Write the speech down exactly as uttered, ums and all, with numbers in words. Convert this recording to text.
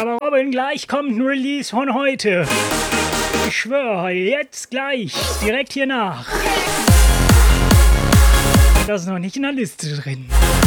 Aber Robin, gleich kommt ein Release von heute. Ich schwöre, jetzt gleich, direkt hier nach. Das ist noch nicht in der Liste drin.